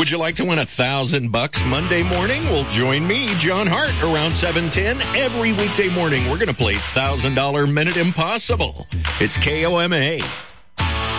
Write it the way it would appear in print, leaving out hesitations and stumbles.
Would you like to win $1,000 Monday morning? Well, join me, John Hart, around 7:10 every weekday morning. We're going to play $1,000 Minute Impossible. It's KOMA.